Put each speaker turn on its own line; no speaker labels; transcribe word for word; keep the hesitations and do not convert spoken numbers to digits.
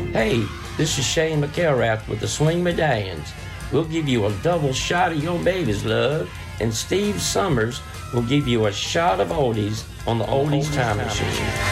Hey, this is Shane McElrath with the Swing Medallions. We'll give you a double shot of your baby's love, and Steve Summers will give you a shot of oldies on the Oldies Time Machine.